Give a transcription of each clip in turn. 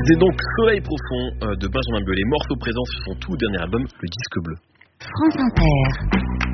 C'était donc Soleil profond de Benjamin Biolay, morceau présent sur son tout dernier album, Le Disque Bleu. France Inter.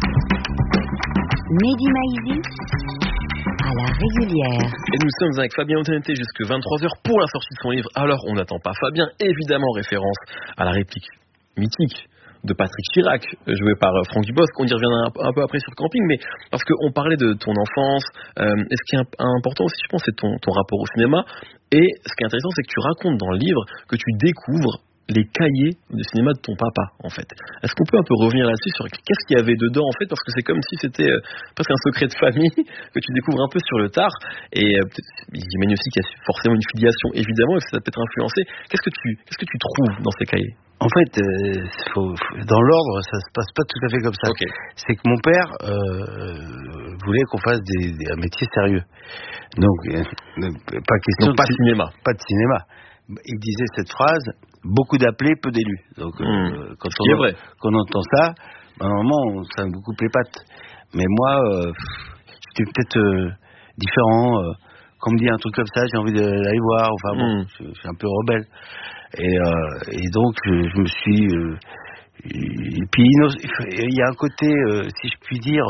Mehdi Maizi à la régulière. Et nous sommes avec Fabien Antoinette jusque 23h pour la sortie de son livre. Alors on n'attend pas Fabien, évidemment référence à la réplique mythique de Patrick Chirac, joué par Franck Dubosc. On y reviendra un peu après sur le camping, mais parce qu'on parlait de ton enfance, et ce qui est important aussi, je pense, c'est ton rapport au cinéma. Et ce qui est intéressant, c'est que tu racontes dans le livre que tu découvres les cahiers de cinéma de ton papa, en fait. Est-ce qu'on peut un peu revenir là-dessus sur qu'est-ce qu'il y avait dedans, en fait, parce que c'est comme si c'était presque un secret de famille que tu découvres un peu sur le tard. Et j'imagine aussi qu'il y a forcément une filiation, évidemment, et que ça peut être influencé. Qu'est-ce que tu trouves dans ces cahiers? En fait, dans l'ordre, ça se passe pas tout à fait comme ça. Okay. C'est que mon père voulait qu'on fasse un métier sérieux. Donc, pas question. Donc, pas de cinéma. Pas de cinéma. Il disait cette phrase: beaucoup d'appelés, peu d'élus. Donc, quand on entend ça, normalement, ça me coupe les pattes. Mais moi, j'étais peut-être différent. Quand on me dit un truc comme ça, j'ai envie d'aller voir. Enfin bon, je suis un peu rebelle. Et donc, je me suis. Et puis, il y a un côté, si je puis dire.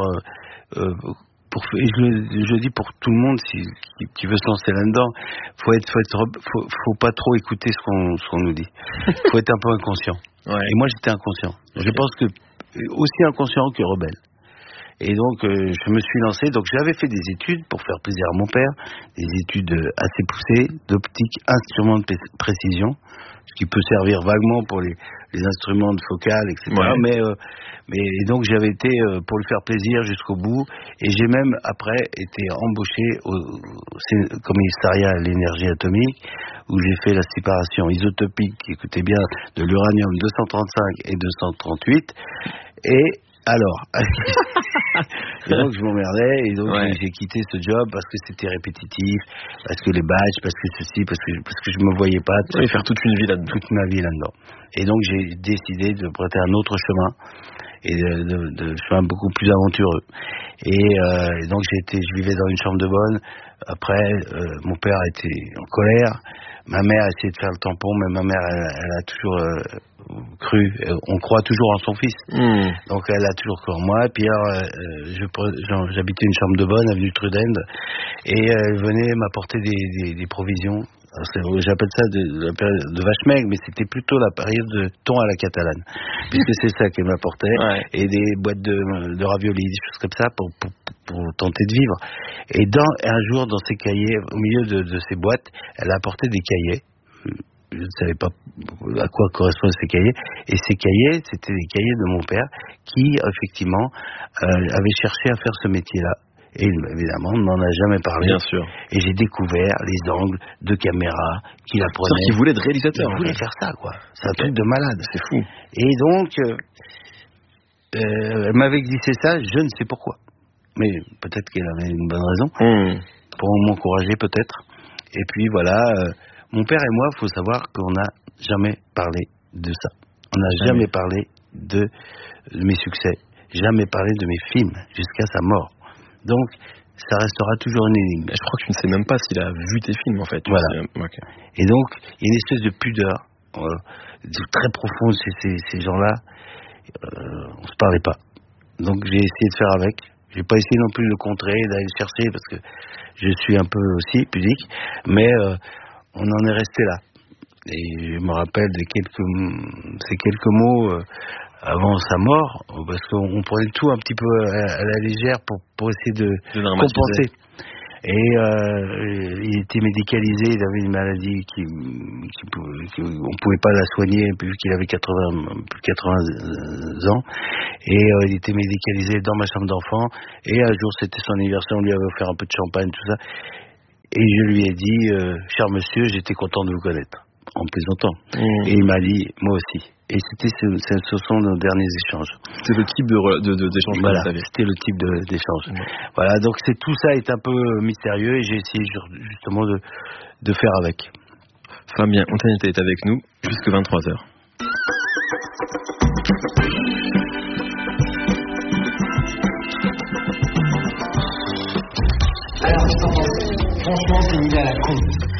Je dis pour tout le monde qui veut se lancer là-dedans, faut pas trop écouter ce qu'on nous dit. Faut être un peu inconscient. Ouais. Et moi j'étais inconscient. Okay. Je pense que aussi inconscient que rebelle. Et donc je me suis lancé. Donc j'avais fait des études pour faire plaisir à mon père, des études assez poussées d'optique, instruments de précision, ce qui peut servir vaguement pour les instruments de focale, etc. Ouais. Mais donc j'avais été pour lui faire plaisir jusqu'au bout, et j'ai même après été embauché au commissariat à l'énergie atomique, où j'ai fait la séparation isotopique, écoutez bien, de l'uranium 235 et 238, et alors, et donc je m'emmerdais, et donc j'ai quitté ce job parce que c'était répétitif, parce que les badges, parce que ceci, parce que je me voyais pas faire toute une vie là-dedans. Toute ma vie là-dedans. Et donc j'ai décidé de prêter un autre chemin, et de chemin beaucoup plus aventureux. Et donc je vivais dans une chambre de bonne. Après, mon père était en colère. Ma mère a essayé de faire le tampon, mais ma mère, elle a toujours cru. On croit toujours en son fils. Donc elle a toujours cru en moi. Et puis j'habitais une chambre de bonne, avenue Trudend, et elle venait m'apporter des provisions. Alors, j'appelle ça la période de vache maigre, mais c'était plutôt la période de thon à la catalane, puisque c'est ça qu'elle m'apportait, et des boîtes de raviolis, des choses comme ça pour tenter de vivre. Et un jour, dans ces cahiers, au milieu de ces boîtes, elle a apporté des cahiers. Je ne savais pas à quoi correspondaient ces cahiers. Et ces cahiers, c'était des cahiers de mon père qui, effectivement, avait cherché à faire ce métier-là. Et évidemment, on n'en a jamais parlé. Bien sûr. Et j'ai découvert les angles de caméra qu'il apprenait. C'est-à-dire qu'il voulait être réalisateur. Il voulait faire ça, quoi. C'est un truc de malade. C'est fou. Et donc, elle m'avait glissé ça, je ne sais pourquoi. Mais peut-être qu'elle avait une bonne raison. Pour m'encourager, peut-être. Et puis voilà, mon père et moi, il faut savoir qu'on n'a jamais parlé de ça. On n'a jamais parlé de mes succès. Jamais parlé de mes films, jusqu'à sa mort. Donc, ça restera toujours une énigme. Je crois que tu ne sais même pas s'il a vu tes films, en fait. Voilà. Okay. Et donc, il y a une espèce de pudeur très profonde chez ces gens-là. On ne se parlait pas. Donc, j'ai essayé de faire avec. J'ai pas essayé non plus de contrer, d'aller chercher, parce que je suis un peu aussi pudique. Mais on en est resté là. Et je me rappelle ces quelques mots avant sa mort, parce qu'on prenait tout un petit peu à la légère pour essayer de compenser. Et il était médicalisé, il avait une maladie on pouvait pas la soigner vu qu'il avait 80 ans. Et il était médicalisé dans ma chambre d'enfant. Et un jour, c'était son anniversaire, on lui avait offert un peu de champagne, tout ça. Et je lui ai dit, cher monsieur, j'étais content de vous connaître, en plaisantant. Et il m'a dit, moi aussi. Et ce sont nos derniers échanges. C'était le type d'échange. Voilà, c'était le type d'échange. Voilà, donc tout ça est un peu mystérieux, et j'ai essayé justement de faire avec. Fabien Antoinette est avec nous jusqu'à 23h. Alors, franchement, c'est une idée à la con. Écoute, on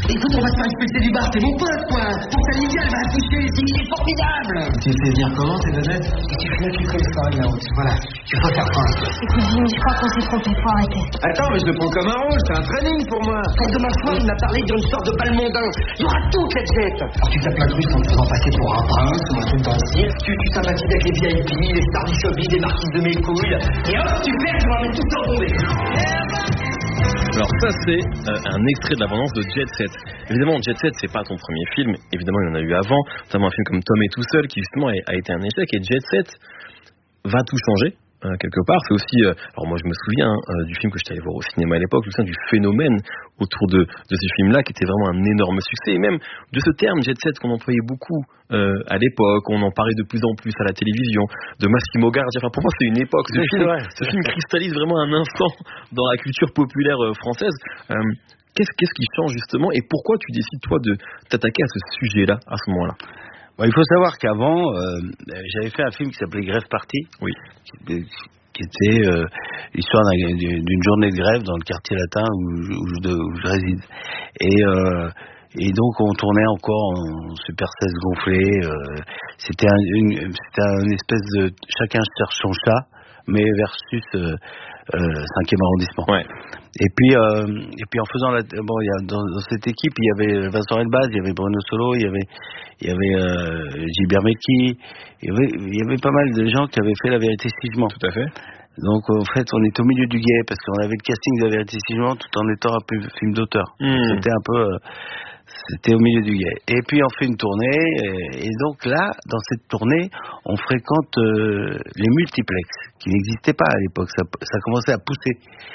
va se faire expulser du bar, c'est mon pote, quoi. Pour sa Lydia, elle va afficher, il est formidable. Tu sais venir comment, tes vedettes? Tu fais tu connais pas la route, voilà. Tu faut faire quoi? Écoute, Jimmy, je crois qu'on s'est trompé, faut arrêter. Attends, mais je le prends comme un rôle, c'est un training pour moi. Quand demain soir, il m'a parlé d'une sorte de bal mondain. Il y aura toute cette jette. Alors tu tapes la truc en te faisant passer pour un prince ou un truc dans le style. Tu sympathises avec les VIP, les stars du showbiz, les marquises de mes couilles. Et hop, tu fais, tu ramènes tout ça en tombée. Alors ça c'est un extrait de la bande-annonce de Jet Set. Évidemment Jet Set c'est pas ton premier film, évidemment il y en a eu avant, notamment un film comme Tom est tout seul qui justement a été un échec, et Jet Set va tout changer. Quelque part, c'est aussi, alors moi je me souviens du film que j'étais allé voir au cinéma à l'époque, je me souviens du phénomène autour de ces films-là qui était vraiment un énorme succès, et même de ce terme Jet Set qu'on employait beaucoup à l'époque, on en parlait de plus en plus à la télévision, de Massimo Gardia. Enfin pour moi c'est une époque, ce film cristallise vraiment un instant dans la culture populaire française. Qu'est-ce qui change justement, et pourquoi tu décides toi de t'attaquer à ce sujet-là à ce moment-là? Bon, il faut savoir qu'avant, j'avais fait un film qui s'appelait Grève Party, oui, qui était l'histoire d'une journée de grève dans le quartier latin où je réside. Et donc on tournait encore en Super 16 gonflé. C'était un espèce de chacun cherche son chat, mais versus 5e arrondissement. Ouais. Et puis en faisant dans cette équipe il y avait Vincent Elbaz, il y avait Bruno Solo, il y avait Gilbert Mecchi, il y avait pas mal de gens qui avaient fait La Vérité si je mens. Tout à fait. Donc en fait on est au milieu du guet parce qu'on avait le casting de La Vérité si je mens tout en étant un peu film d'auteur. C'était au milieu du guet. Et puis on fait une tournée, et donc là, dans cette tournée, on fréquente les multiplex, qui n'existaient pas à l'époque. Ça commençait à pousser.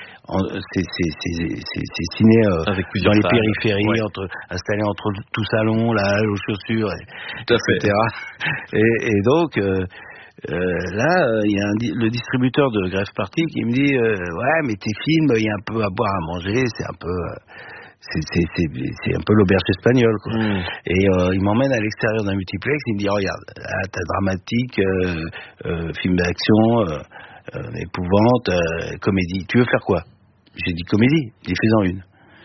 C'est ciné dans les périphéries, ouais, installé entre tout salon, la halle aux chaussures, etc. Et donc là, il y a le distributeur de Grève Party qui me dit ouais, mais tes films, il y a un peu à boire, à manger, c'est un peu c'est un peu l'auberge espagnole, quoi. Et il m'emmène à l'extérieur d'un multiplex, il me dit regarde, là, t'as dramatique, film d'action, épouvante, comédie, tu veux faire quoi? J'ai dit comédie, il fais-en une.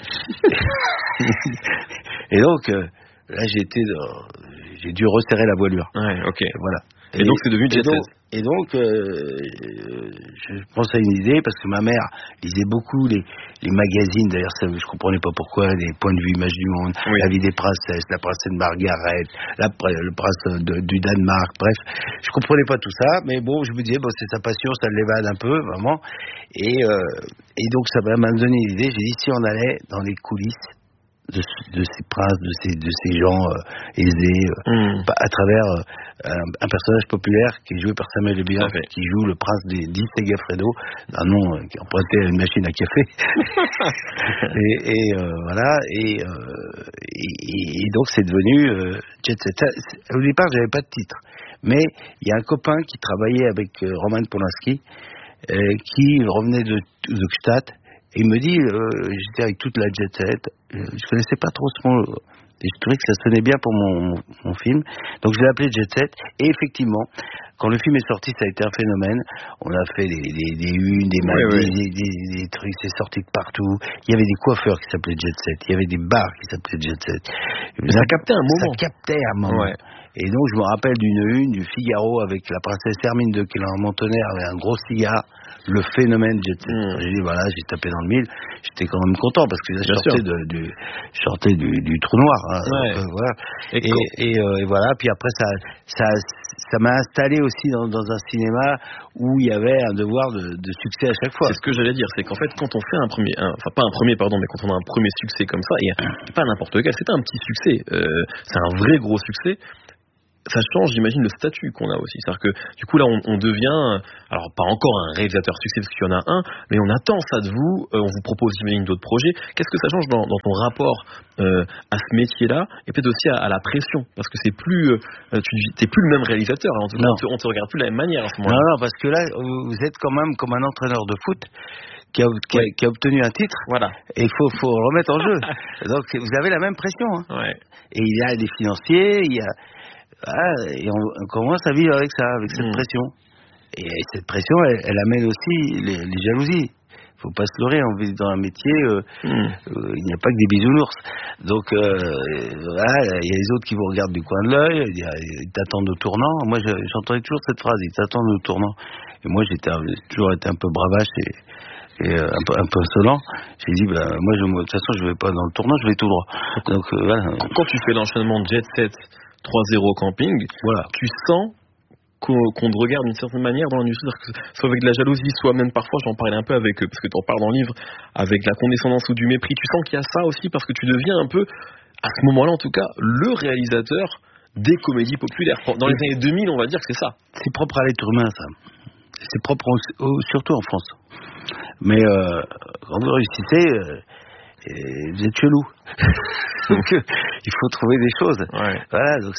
Et donc là j'ai dû resserrer la voilure. Ouais, ok. Voilà. Et donc c'est devenu Jet Set. Et donc je pense à une idée parce que ma mère lisait beaucoup les magazines. D'ailleurs, je comprenais pas pourquoi, les points de vue, Image du Monde, oui, La vie des princesses, la princesse Margaret, le prince du Danemark. Bref, je comprenais pas tout ça, mais bon, je me disais bon, c'est sa passion, ça l'évade un peu, vraiment. Et donc ça m'a donné une idée. J'ai dit si on allait dans les coulisses de ces princes, de ces gens aisés, à travers un personnage populaire qui est joué par Samuel Le Bihan, qui joue le prince d'I Segafredo, un nom qui empruntait à une machine à café. Voilà, et donc c'est devenu Jet Set. Au départ, j'avais pas de titre, mais il y a un copain qui travaillait avec Roman Polanski, qui revenait de Gstaad. Et il me dit, j'étais avec toute la Jet Set, je connaissais pas trop ce mot, et je trouvais que ça sonnait bien pour mon film, donc je l'ai appelé Jet Set, et effectivement, quand le film est sorti, ça a été un phénomène, on a fait des unes, des magazines, des trucs, c'est sorti de partout, il y avait des coiffeurs qui s'appelaient Jet Set, il y avait des bars qui s'appelaient Jet Set. Ça captait un moment. Ça captait un moment. Ouais. Et donc je me rappelle d'une une du Figaro avec la princesse Hermine de Clermont-Tonnerre avec un gros cigare, le phénomène Jet Set. J'ai dit voilà, j'ai tapé dans le mille, j'étais quand même content parce que là, je sortais du trou noir. Hein, ouais. Donc, voilà. Et voilà, puis après ça m'a installé aussi dans un cinéma où il y avait un devoir de succès à chaque fois. C'est ce que j'allais dire, c'est qu'en fait quand on fait mais quand on a un premier succès comme ça, et pas n'importe quel, c'est un petit succès, c'est un vrai gros succès. Ça change, j'imagine, le statut qu'on a aussi. C'est-à-dire que, du coup, là, on devient, alors pas encore un réalisateur succès parce qu'il y en a un, mais on attend ça de vous, on vous propose, j'imagine, d'autres projets. Qu'est-ce que ça change dans ton rapport à ce métier-là, et peut-être aussi à la pression? Parce que c'est plus, t'es plus le même réalisateur, hein, on te regarde plus de la même manière à ce moment-là. Non, parce que là, vous êtes quand même comme un entraîneur de foot qui a obtenu un titre. Voilà. Et il faut remettre en jeu. Donc, vous avez la même pression. Hein. Ouais. Et il y a des financiers, et on commence à vivre avec ça, avec cette pression. Et cette pression, elle amène aussi les jalousies. faut pas se leurrer, on vit dans un métier, il n'y a pas que des bisounours. Donc voilà, il y a les autres qui vous regardent du coin de l'œil, ils t'attendent au tournant. Moi j'entendais toujours cette phrase, ils t'attendent au tournant. Et moi j'ai toujours été un peu bravache et un peu insolent. J'ai dit moi de toute façon je vais pas dans le tournant, je vais tout droit. Donc voilà. Quand tu fais l'enchaînement Jet Set 3-0 camping, voilà, tu sens qu'on te regarde d'une certaine manière dans l'industrie, soit avec de la jalousie, soit même parfois, j'en parlais un peu avec eux, parce que tu en parles dans le livre, avec la condescendance ou du mépris. Tu sens qu'il y a ça aussi, parce que tu deviens un peu, à ce moment-là en tout cas, le réalisateur des comédies populaires. Dans les années 2000, on va dire que c'est ça. C'est propre à l'être humain, ça. C'est propre surtout en France. Mais quand vous réussissez, vous êtes chelou. Donc il faut trouver des choses. Ouais. Voilà, donc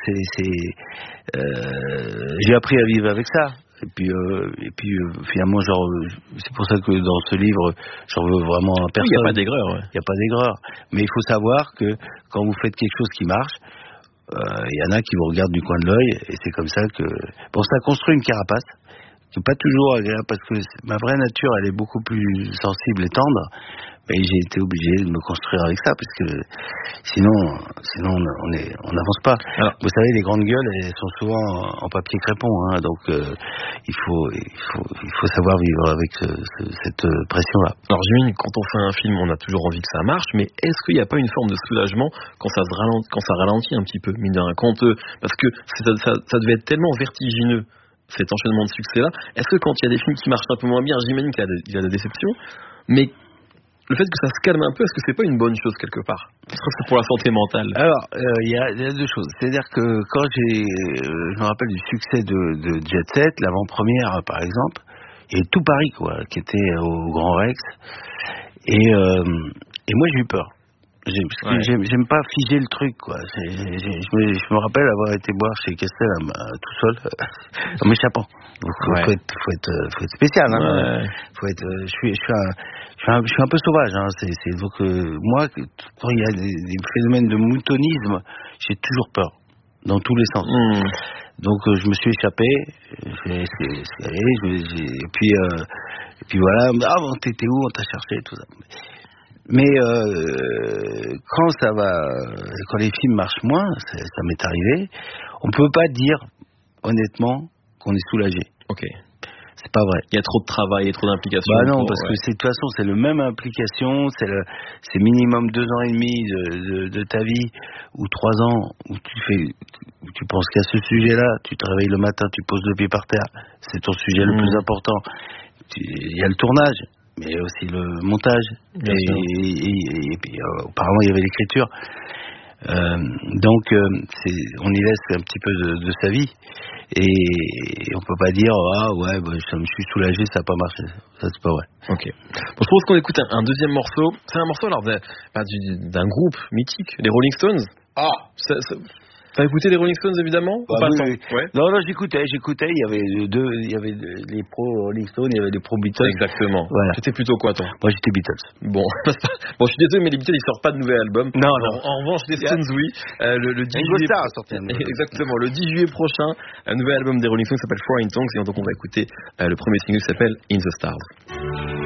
j'ai appris à vivre avec ça. Et puis finalement, c'est pour ça que dans ce livre, j'en veux vraiment à personne. Il n'y a pas d'aigreur. Ouais. Il n'y a pas d'aigreur. Mais il faut savoir que quand vous faites quelque chose qui marche, il y en a qui vous regardent du coin de l'œil, et c'est comme ça que... Bon, ça construit une carapace, qui n'est pas toujours agréable, parce que ma vraie nature, elle est beaucoup plus sensible et tendre, mais j'ai été obligé de me construire avec ça, parce que sinon on n'avance pas. Alors, vous savez, les grandes gueules, elles sont souvent en papier crépon, hein, donc il faut savoir vivre avec cette pression-là. Alors j'imagine, quand on fait un film, on a toujours envie que ça marche, mais est-ce qu'il n'y a pas une forme de soulagement quand ça ralentit un petit peu, mine de rien, parce que ça devait être tellement vertigineux, cet enchaînement de succès-là. Est-ce que quand il y a des films qui marchent un peu moins bien, j'imagine qu'il y a des déceptions, mais le fait que ça se calme un peu, est-ce que c'est pas une bonne chose quelque part? Est-ce que c'est pour la santé mentale? Alors, il y a deux choses. C'est-à-dire que quand je me rappelle du succès de Jet Set, l'avant-première par exemple, et tout Paris quoi, qui était au Grand Rex, et moi j'ai eu peur. J'aime pas figer le truc quoi. Je me rappelle avoir été boire chez Castel tout seul en m'échappant. Donc faut être spécial hein. Ouais. Je suis un peu sauvage hein. Donc moi quand il y a des phénomènes de moutonisme, j'ai toujours peur dans tous les sens. Donc je me suis échappé, et puis voilà, bon t'étais où, on t'a cherché tout ça. Mais quand les films marchent moins, ça m'est arrivé, on peut pas dire honnêtement qu'on est soulagé. Ok. C'est pas vrai. Il y a trop de travail et trop d'implication. Bah non, parce que de toute façon c'est le même implication, c'est minimum 2 ans et demi de ta vie, ou 3 ans où tu penses qu'à ce sujet-là, tu te réveilles le matin, tu poses le pied par terre, c'est ton sujet le plus important. Il y a le tournage, mais aussi le montage, et puis apparemment il y avait l'écriture. Donc on y laisse un petit peu de sa vie, et on peut pas dire je suis soulagé, ça n'a pas marché, ça c'est pas vrai. Ok. Bon, je propose qu'on écoute un deuxième morceau. C'est un morceau alors d'un groupe mythique, les Rolling Stones. T'as écouté les Rolling Stones évidemment? Oui. Ouais. Non, j'écoutais. Il y avait les pros Rolling Stones, il y avait les pros Beatles. Exactement. Voilà. C'était plutôt quoi toi? Moi j'étais Beatles. Bon, je suis désolé, mais les Beatles ils sortent pas de nouvel album. Non. En revanche, les Stones oui. Le 10 juillet. Exactement. Le 10 juillet prochain, un nouvel album des Rolling Stones s'appelle Foreign Tongues, et donc on va écouter le premier single qui s'appelle In the Stars.